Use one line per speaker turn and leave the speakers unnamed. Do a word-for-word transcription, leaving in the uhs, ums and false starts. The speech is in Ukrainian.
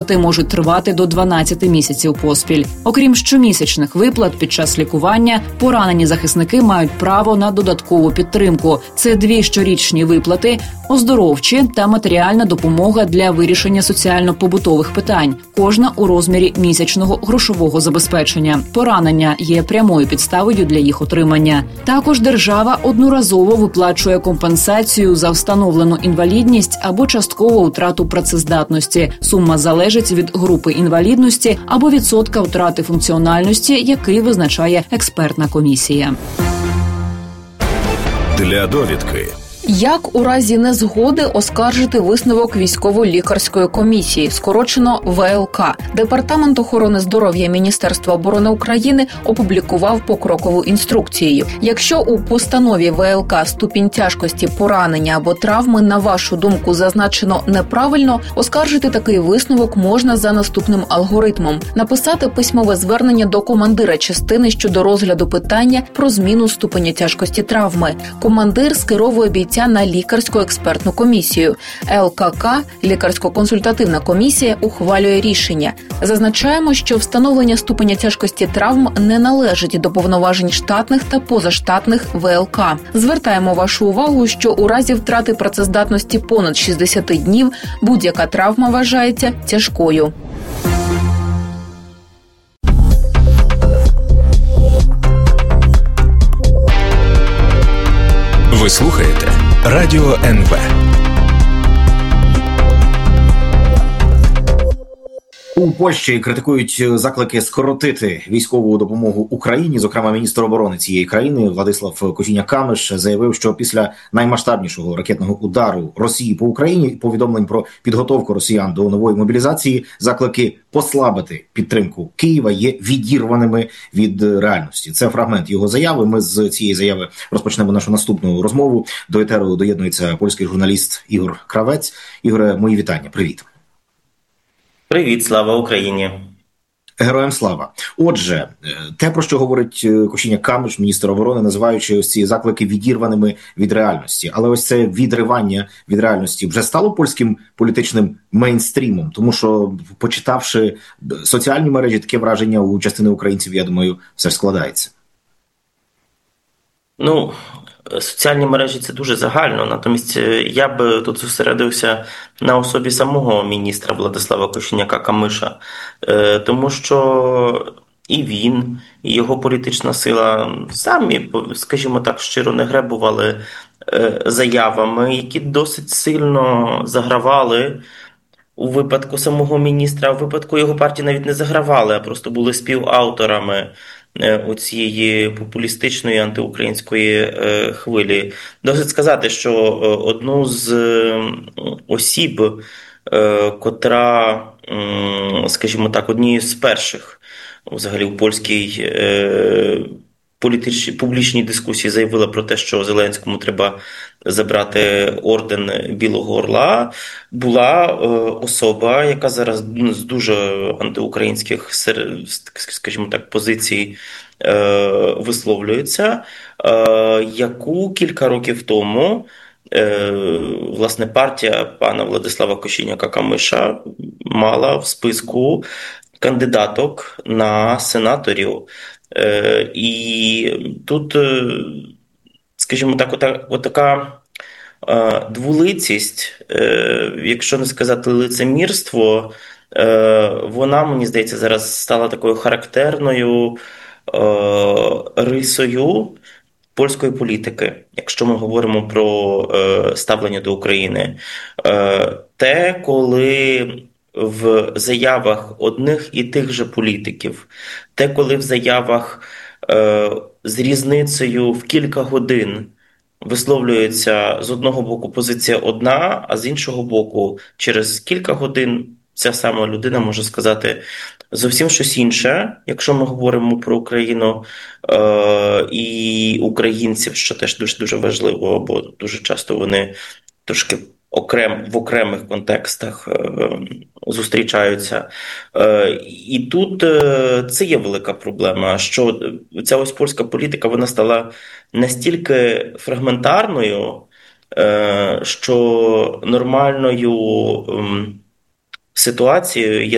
виплати можуть тривати до дванадцяти місяців поспіль. Окрім щомісячних виплат під час лікування, поранені захисники мають право на додаткову підтримку. Це дві щорічні виплати, оздоровчі та матеріальна допомога для вирішення соціально-побутових питань, кожна у розмірі місячного грошового забезпечення. Поранення є прямою підставою для їх отримання. Також держава одноразово виплачує компенсацію за встановлену інвалідність або часткову втрату працездатності. Сума залежить від групи інвалідності або відсотка втрати функціональності, який визначає експертна комісія.
Для довідки.
Як у разі незгоди оскаржити висновок військово-лікарської комісії, скорочено Ве Ел Ка? Департамент охорони здоров'я Міністерства оборони України опублікував покрокову інструкцію. Якщо у постанові Ве Ел Ка ступінь тяжкості поранення або травми, на вашу думку, зазначено неправильно, оскаржити такий висновок можна за наступним алгоритмом. Написати письмове звернення до командира частини щодо розгляду питання про зміну ступеня тяжкості травми. Командир скеровує бійця на лікарську експертну комісію. Ел Ка Ка, лікарсько-консультативна комісія, ухвалює рішення. Зазначаємо, що встановлення ступеня тяжкості травм не належить до повноважень штатних та позаштатних Ве Ел Ка. Звертаємо вашу увагу, що у разі втрати працездатності понад шістдесят днів будь-яка травма вважається тяжкою.
Ви слухаєте Радіо Ен Ве.
У Польщі критикують заклики скоротити військову допомогу Україні. Зокрема, міністр оборони цієї країни Владислав Косіняк-Камиш заявив, що після наймасштабнішого ракетного удару Росії по Україні, повідомлень про підготовку росіян до нової мобілізації, заклики послабити підтримку Києва є відірваними від реальності. Це фрагмент його заяви. Ми з цієї заяви розпочнемо нашу наступну розмову. До етеру доєднується польський журналіст Ігор Кравець. Ігоре, мої вітання. Привіт.
Привіт, слава Україні.
Героям слава. Отже, те, про що говорить Косіняк-Камиш, міністр оборони, називаючи ось ці заклики відірваними від реальності. Але ось це відривання від реальності вже стало польським політичним мейнстрімом, тому що, почитавши соціальні мережі, таке враження у частини українців, я думаю, все ж складається.
Ну, соціальні мережі – це дуже загально, натомість я б тут зосередився на особі самого міністра Владислава Косіняка-Камиша, тому що і він, і його політична сила самі, скажімо так, щиро не гребували заявами, які досить сильно загравали у випадку самого міністра, а у випадку його партії навіть не загравали, а просто були співавторами оцієї популістичної антиукраїнської хвилі. Досить сказати, що одну з осіб, котра, скажімо так, однією з перших взагалі у польській політичній публічній дискусії заявила про те, що Зеленському треба забрати орден Білого Орла, була особа, яка зараз з дуже антиукраїнських, скажімо так, позицій висловлюється, яку кілька років тому власне партія пана Владислава Косіняка-Камиша мала в списку кандидаток на сенаторів. І тут, скажімо так, ота, отака двулицість, якщо не сказати лицемірство, вона, мені здається, зараз стала такою характерною рисою польської політики, якщо ми говоримо про ставлення до України. Те, коли в заявах одних і тих же політиків, те, коли в заявах е, з різницею в кілька годин висловлюється з одного боку позиція одна, а з іншого боку через кілька годин ця сама людина може сказати зовсім щось інше, якщо ми говоримо про Україну е, і українців, що теж дуже-дуже важливо, бо дуже часто вони трошки окрем, в окремих контекстах е, зустрічаються. Е, і тут е, це є велика проблема, що ця ось польська політика, вона стала настільки фрагментарною, е, що нормальною е, ситуацією є